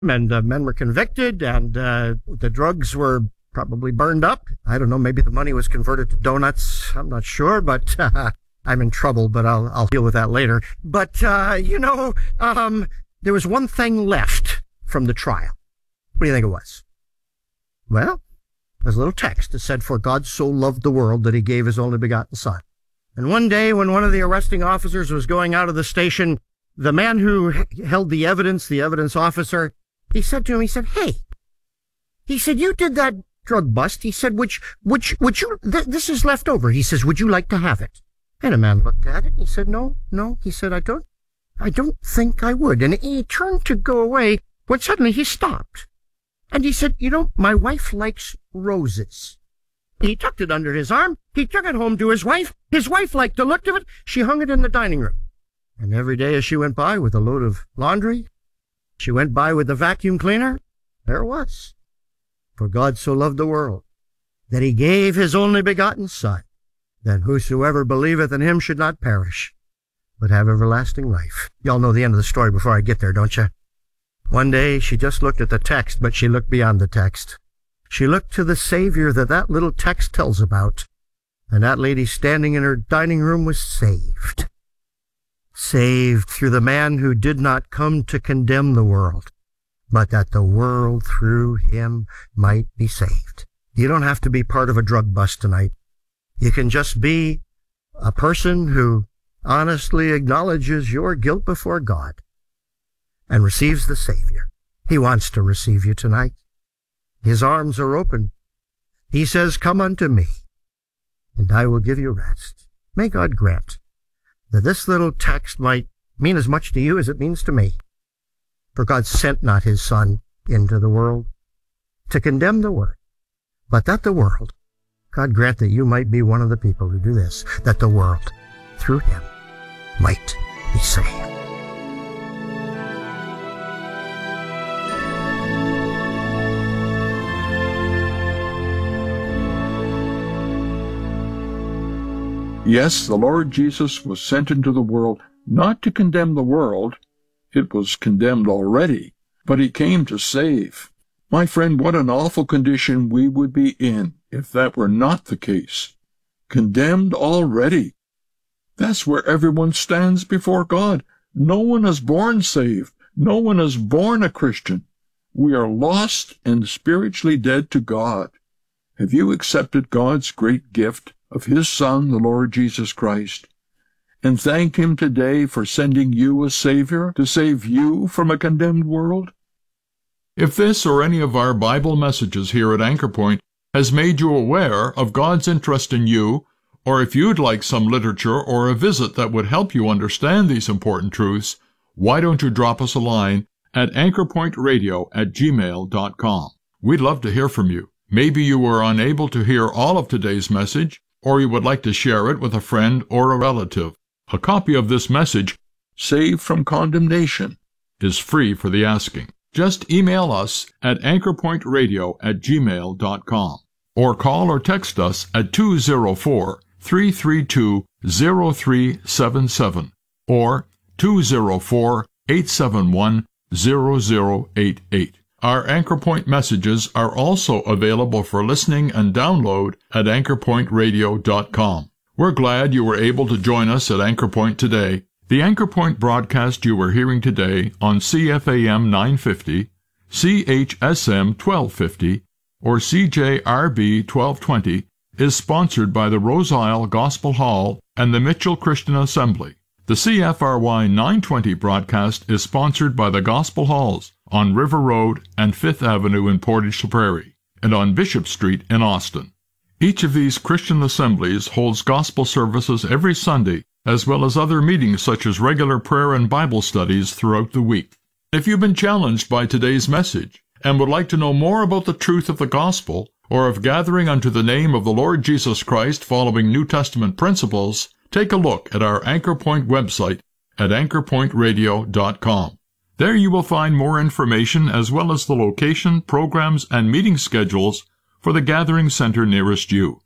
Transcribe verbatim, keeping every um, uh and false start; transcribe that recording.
and uh, men were convicted, and uh, the drugs were probably burned up. I don't know, maybe the money was converted to donuts. I'm not sure, but uh, I'm in trouble, but I'll, I'll deal with that later. But, uh, you know, um, there was one thing left from the trial. What do you think it was? Well, there's a little text that said, "For God so loved the world that he gave his only begotten Son." And one day when one of the arresting officers was going out of the station, the man who held the evidence, the evidence officer, he said to him, he said, "Hey," he said, "you did that drug bust." He said, which, which, would you, th- this is left over. He says, "Would you like to have it?" And the man looked at it. He said, no, no. He said, I don't, I don't think I would. And he turned to go away when suddenly he stopped. And he said, "You know, my wife likes roses." He tucked it under his arm. He took it home to his wife. His wife liked the look of it. She hung it in the dining room. And every day as she went by with a load of laundry, she went by with the vacuum cleaner, there it was. "For God so loved the world, that he gave his only begotten Son, that whosoever believeth in him should not perish, but have everlasting life." Y'all know the end of the story before I get there, don't you? One day she just looked at the text, but she looked beyond the text. She looked to the Savior that that little text tells about, and that lady standing in her dining room was saved. Saved through the man who did not come to condemn the world, but that the world through him might be saved. You don't have to be part of a drug bust tonight. You can just be a person who honestly acknowledges your guilt before God and receives the Savior. He wants to receive you tonight. His arms are open. He says, "Come unto me, and I will give you rest." May God grant that this little text might mean as much to you as it means to me. For God sent not his Son into the world to condemn the world, but that the world, God grant that you might be one of the people who do this, that the world, through him, might be saved. Yes, the Lord Jesus was sent into the world not to condemn the world. It was condemned already, but he came to save. My friend, what an awful condition we would be in if that were not the case. Condemned already. That's where everyone stands before God. No one is born saved. No one is born a Christian. We are lost and spiritually dead to God. Have you accepted God's great gift of his Son, the Lord Jesus Christ, and thanked him today for sending you a Savior to save you from a condemned world? If this or any of our Bible messages here at Anchor Point has made you aware of God's interest in you, or if you'd like some literature or a visit that would help you understand these important truths, why don't you drop us a line at anchorpointradio at gmail dot com. We'd love to hear from you. Maybe you were unable to hear all of today's message, or you would like to share it with a friend or a relative. A copy of this message, Saved from Condemnation, is free for the asking. Just email us at anchorpointradio at gmail dot com or call or text us at two oh four, three three two, oh three seven seven or two oh four, eight seven one, oh oh eight eight. Our Anchor Point messages are also available for listening and download at anchor point radio dot com. We're glad you were able to join us at Anchor Point today. The Anchor Point broadcast you were hearing today on C F A M nine fifty, C H S M twelve fifty, or C J R B twelve twenty is sponsored by the Rose Isle Gospel Hall and the Mitchell Christian Assembly. The C F R Y nine twenty broadcast is sponsored by the Gospel Halls on River Road and Fifth Avenue in Portage la Prairie, and on Bishop Street in Austin. Each of these Christian assemblies holds gospel services every Sunday, as well as other meetings such as regular prayer and Bible studies throughout the week. If you've been challenged by today's message and would like to know more about the truth of the gospel, or of gathering unto the name of the Lord Jesus Christ following New Testament principles, take a look at our Anchor Point website at anchor point radio dot com. There you will find more information as well as the location, programs, and meeting schedules for the gathering center nearest you.